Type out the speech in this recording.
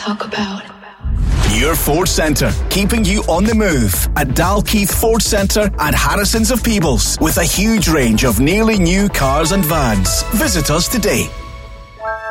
talk about. Your Ford Centre, keeping you on the move at Dalkeith Ford Centre and Harrison's of Peebles, with a huge range of nearly new cars and vans. Visit us today.